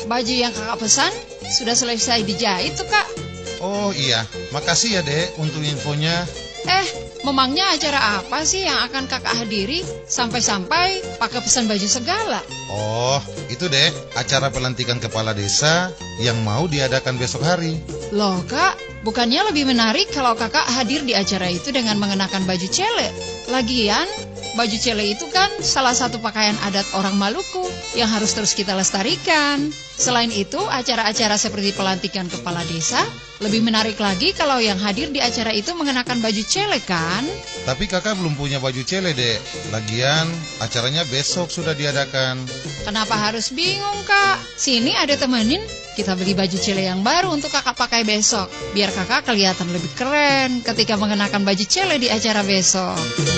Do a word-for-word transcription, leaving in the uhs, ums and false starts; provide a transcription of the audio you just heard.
baju yang kakak pesan sudah selesai dijahit tuh kak. Oh iya, makasih ya dek untuk infonya. Eh, memangnya acara apa sih yang akan kakak hadiri sampai-sampai pakai pesan baju segala? Oh, itu dek, acara pelantikan kepala desa yang mau diadakan besok hari. Loh kak, bukannya lebih menarik kalau kakak hadir di acara itu dengan mengenakan baju cele? Lagian, baju cele itu kan salah satu pakaian adat orang Maluku yang harus terus kita lestarikan. Selain itu, acara-acara seperti pelantikan kepala desa lebih menarik lagi kalau yang hadir di acara itu mengenakan baju cele kan? Tapi kakak belum punya baju cele dek. Lagian, acaranya besok sudah diadakan. Kenapa harus bingung kak? Sini ada temenin, kita beli baju cele yang baru untuk kakak pakai besok. Biar kakak kelihatan lebih keren ketika mengenakan baju cele di acara besok.